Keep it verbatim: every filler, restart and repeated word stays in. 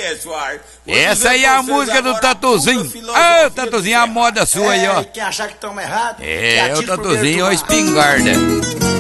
pessoal. Essa aí é a música do Tatuzinho. Ah, o Tatuzinho, a moda sua aí, ó. Quem achar que toma errado, é, o Tatuzinho é o espingarda.